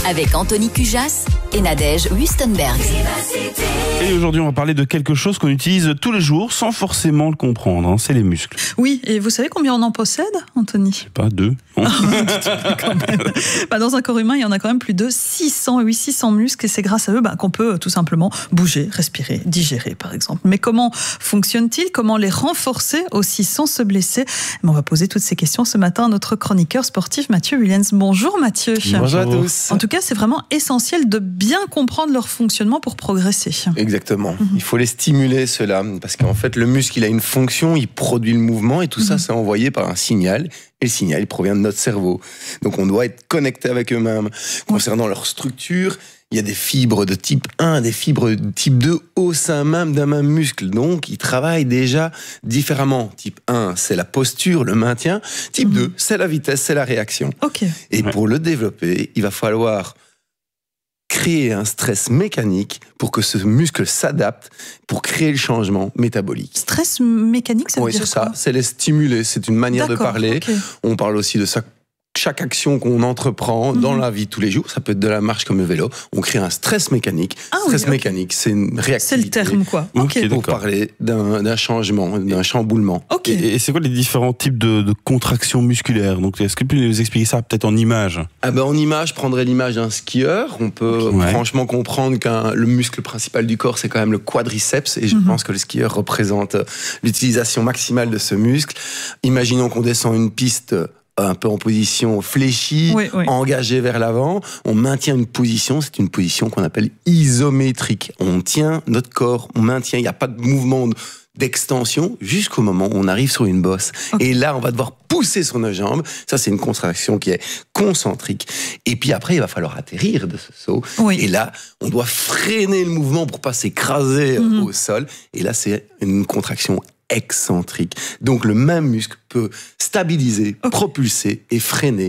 avec Anthony Cujas et Nadège Wustenberg. Et aujourd'hui, on va parler de quelque chose qu'on utilise tous les jours sans forcément le comprendre, hein, c'est les muscles. Oui, et vous savez combien on en possède, Anthony? Je sais pas, 2. Non. Quand même. Dans un corps humain, il y en a quand même plus de 600 muscles et c'est grâce à eux qu'on peut tout simplement bouger, respirer, digérer par exemple. Mais comment fonctionnent-ils? Comment les renforcer aussi sans se blesser? On va poser toutes ces questions ce matin à notre chroniqueur sportif Mathieu Willens. Bonjour Mathieu. Bonjour à tous. En tout cas, c'est vraiment essentiel de bien comprendre leur fonctionnement pour progresser. Exactement. Il faut les stimuler, ceux-là, parce qu'en fait, le muscle, il a une fonction, il produit le mouvement, et tout ça, c'est envoyé par un signal, et le signal, il provient de notre cerveau. Donc, on doit être connecté avec eux-mêmes. Concernant leur structure, il y a des fibres de type 1, des fibres de type 2 au sein même d'un même muscle. Donc, ils travaillent déjà différemment. Type 1, c'est la posture, le maintien. Type 2, c'est la vitesse, c'est la réaction. Okay. Et pour le développer, il va falloir créer un stress mécanique pour que ce muscle s'adapte pour créer le changement métabolique. Stress mécanique, ça veut dire quoi? Oui, c'est ça. C'est les stimuler. C'est une manière de parler. Okay. On parle aussi de ça. Chaque action qu'on entreprend dans la vie de tous les jours, ça peut être de la marche comme le vélo, on crée un stress mécanique. Mécanique, c'est une réactivité. C'est le terme, quoi. Pour parler d'un changement, d'un chamboulement. Et c'est quoi les différents types de contractions musculaires? Donc, est-ce que tu peux nous expliquer ça peut-être en images? En image, je prendrais l'image d'un skieur. On peut franchement comprendre que le muscle principal du corps, c'est quand même le quadriceps. Et je pense que le skieur représente l'utilisation maximale de ce muscle. Imaginons qu'on descend une piste un peu en position fléchie, engagée vers l'avant. On maintient une position, c'est une position qu'on appelle isométrique. On tient notre corps, on maintient, il n'y a pas de mouvement d'extension jusqu'au moment où on arrive sur une bosse. Et là, on va devoir pousser sur nos jambes. Ça, c'est une contraction qui est concentrique. Et puis après, il va falloir atterrir de ce saut. Et là, on doit freiner le mouvement pour pas s'écraser au sol. Et là, c'est une contraction excentrique. Donc le même muscle peut stabiliser, propulser et freiner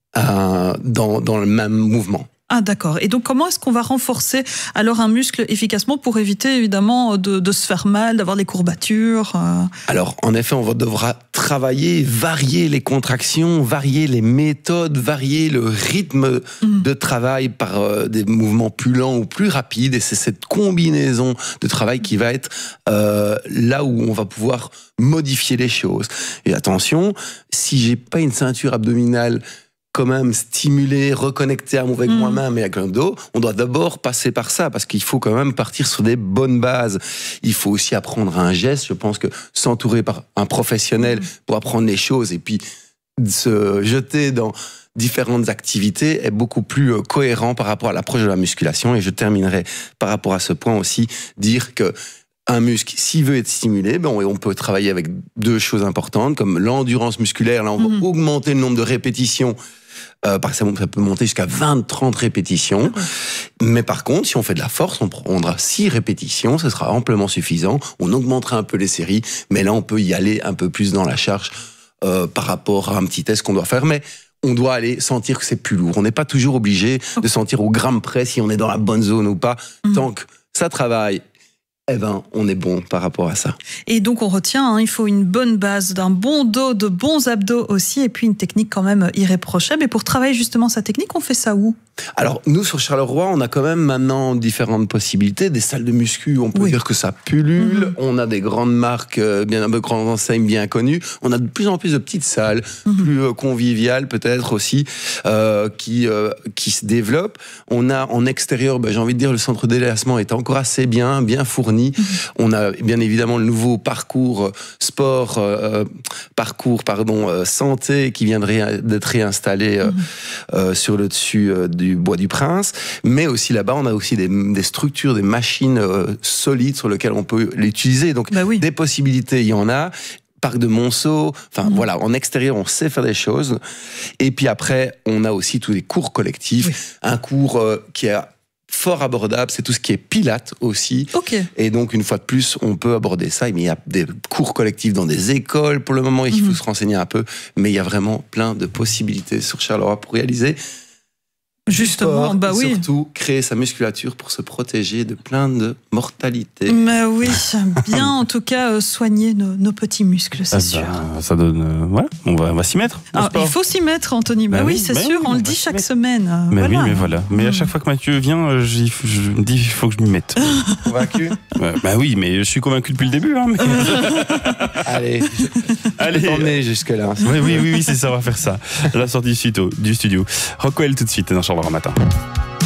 dans le même mouvement. Ah d'accord. Et donc comment est-ce qu'on va renforcer alors un muscle efficacement pour éviter évidemment de se faire mal, d'avoir des courbatures? Alors en effet, on devra travailler, varier les contractions, varier les méthodes, varier le rythme de travail par des mouvements plus lents ou plus rapides. Et c'est cette combinaison de travail qui va être là où on va pouvoir modifier les choses. Et attention, si j'ai pas une ceinture abdominale quand même stimuler, reconnecter avec moi-même et avec un dos, on doit d'abord passer par ça, parce qu'il faut quand même partir sur des bonnes bases. Il faut aussi apprendre un geste. Je pense que s'entourer par un professionnel pour apprendre les choses et puis se jeter dans différentes activités est beaucoup plus cohérent par rapport à l'approche de la musculation. Et je terminerai par rapport à ce point aussi, dire que un muscle, s'il veut être stimulé, on peut travailler avec deux choses importantes, comme l'endurance musculaire. Là, on va augmenter le nombre de répétitions. Par exemple, ça peut monter jusqu'à 20-30 répétitions. Mais par contre, si on fait de la force, on prendra 6 répétitions, ce sera amplement suffisant. On augmentera un peu les séries, mais là, on peut y aller un peu plus dans la charge par rapport à un petit test qu'on doit faire. Mais on doit aller sentir que c'est plus lourd. On n'est pas toujours obligé de sentir au gramme près si on est dans la bonne zone ou pas. Tant que ça travaille, on est bon par rapport à ça. Et donc on retient, il faut une bonne base, d'un bon dos, de bons abdos aussi, et puis une technique quand même irréprochable. Et pour travailler justement sa technique, on fait ça où? Alors nous, sur Charleroi, on a quand même maintenant différentes possibilités. Des salles de muscu, on peut dire que ça pullule. On a des grandes marques, grandes enseignes bien connues. On a de plus en plus de petites salles, plus conviviales peut-être aussi, qui se développent. On a en extérieur, j'ai envie de dire, le centre d'élancement est encore assez bien fourni. On a bien évidemment le nouveau parcours santé qui vient d'être réinstallé sur le dessus du Bois du Prince, mais aussi là-bas on a aussi des structures, des machines solides sur lesquelles on peut l'utiliser. Donc des possibilités, il y en a. Parc de Monceau, voilà, en extérieur on sait faire des choses. Et puis après on a aussi tous les cours collectifs, un cours qui est fort abordable, c'est tout ce qui est pilates aussi. Et donc, une fois de plus, on peut aborder ça. Mais il y a des cours collectifs dans des écoles. Pour le moment, il faut se renseigner un peu. Mais il y a vraiment plein de possibilités sur Charleroi pour réaliser Justement, sport, bah et oui. surtout, créer sa musculature pour se protéger de plein de mortalités. Mais oui, bien en tout cas soigner nos petits muscles, c'est sûr. Ça donne. Ouais, on va s'y mettre. au Alors, sport. il faut s'y mettre, Anthony. Bah, Bah oui, oui, c'est bah sûr, oui, on on le va dit s'y chaque mettre. semaine. Mais voilà. oui, mais voilà. Mais à chaque fois que Mathieu vient, je me dis il faut que je m'y mette. Convaincu? Ouais, bah oui, mais je suis convaincu depuis le début. Hein, mais... Allez, Allez. t'emmener jusque-là. Oui, c'est ça, on va faire ça. La sortie du studio. Rockwell tout de suite dans Charleroi Matin.